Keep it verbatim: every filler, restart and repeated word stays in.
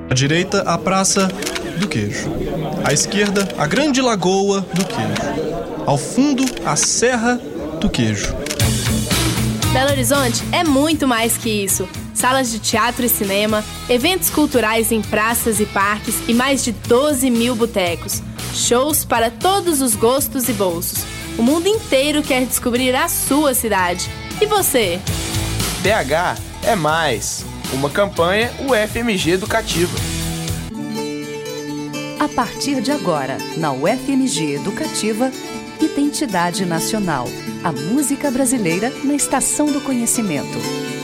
À direita, a Praça do Queijo. À esquerda, a Grande Lagoa do Queijo. Ao fundo, a Serra do Queijo. Belo Horizonte é muito mais que isso. Salas de teatro e cinema, eventos culturais em praças e parques e mais de doze mil botecos. Shows para todos os gostos e bolsos. O mundo inteiro quer descobrir a sua cidade. E você? B H é mais. Uma campanha U F M G Educativa. A partir de agora, na U F M G Educativa, Identidade Nacional. A música brasileira na Estação do Conhecimento.